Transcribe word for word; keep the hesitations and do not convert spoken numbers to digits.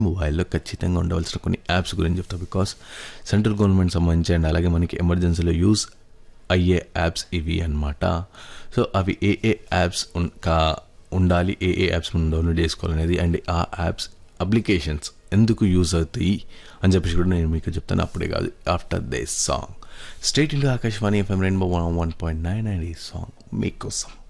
మొబైల్లో ఖచ్చితంగా ఉండవలసిన కొన్ని యాప్స్ గురించి చెప్తా. బికాస్ సెంట్రల్ గవర్నమెంట్ సంబంధించి అండ్ అలాగే మనకి ఎమర్జెన్సీలో యూస్ అయ్యే యాప్స్ ఇవి అన్నమాట. సో అవి ఏ ఏ యాప్స్ కా ఉండాలి, ఏ ఏ యాప్స్ మనం డౌన్లోడ్ చేసుకోవాలనేది అండ్ ఆ యాప్స్ అప్లికేషన్స్ ఎందుకు యూజ్ అవుతాయి అని చెప్పేసి కూడా నేను మీకు చెప్తాను. అప్పుడే కాదు, after this song state into Akashvani FM rainbow one point nine and ఈ సాంగ్ మీకోసం.